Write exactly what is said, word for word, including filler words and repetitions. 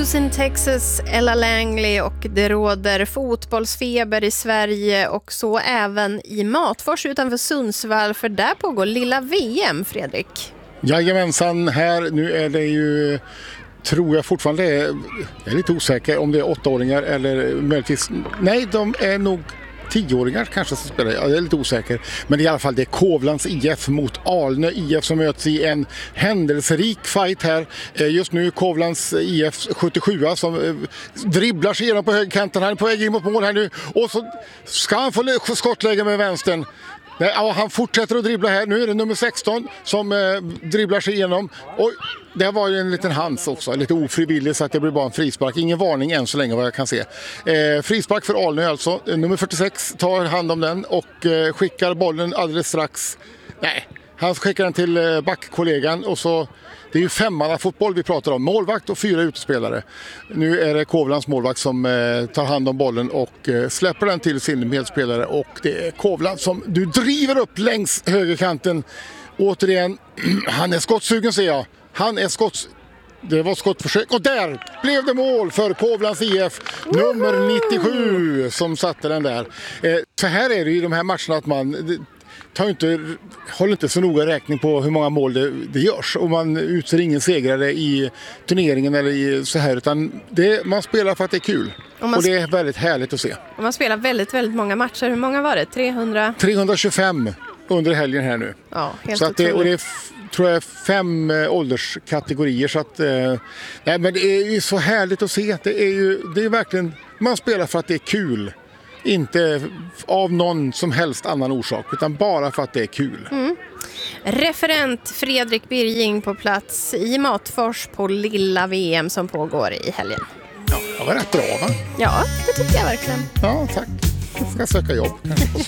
Houston, Texas, Ella Langley, och det råder fotbollsfeber i Sverige och så även i Matfors utanför Sundsvall, för där pågår lilla V M, Fredrik. Jajamensan, här nu är det ju, tror jag fortfarande, är, jag är lite osäker om det är åttaåringar eller möjligtvis, nej de är nog tioåringar kanske som spelar, jag är lite osäker. Men i alla fall det är Kovlands I F mot Alnö I F som möts i en händelserik fight här. Just nu Kovlands I F sjuttiosju som dribblar sig igenom på högkanten, han är på väg in mot mål här nu. Och så ska han få skottläge med vänstern. Ja, han fortsätter att dribbla här. Nu är det nummer sexton som eh, dribblar sig igenom. Och det var ju en liten hands också, lite ofrivillig, så att det blir bara en frispark. Ingen varning än så länge vad jag kan se. Eh, frispark för Alnö alltså. Nummer fyrtiosex tar hand om den och eh, skickar bollen alldeles strax. Nej, han skickar den till eh, backkollegan och så. Det är ju femmanna fotboll vi pratar om. Målvakt och fyra utespelare. Nu är det Kovlands målvakt som eh, tar hand om bollen och eh, släpper den till sin medspelare. Och det är Kovland som du driver upp längs högerkanten. Återigen, han är skottsugen ser jag. Han är skotts... Det var skottförsök och där blev det mål för Kovlands I F. Nummer nittiosju som satte den där. Eh, så här är det i de här matcherna att man... tar inte, håller inte så noga räkning på hur många mål det, det görs. Och man utser ingen segrare i turneringen eller i så här, utan det, man spelar för att det är kul. Och, och det är väldigt härligt att se. Och man spelar väldigt, väldigt många matcher. Hur många var det? trehundra? trehundratjugofem under helgen här nu. Ja, helt så att det, och det är, f- tror jag, fem eh, ålderskategorier. Så att, eh, nej, men det är ju så härligt att se. Det är ju det är verkligen, man spelar för att det är kul. Inte av någon som helst annan orsak, utan bara för att det är kul. Mm. Referent Fredrik Birging på plats i Matfors på lilla V M som pågår i helgen. Ja, det var rätt bra va? Ja, det tycker jag verkligen. Ja, tack. Jag ska söka jobb.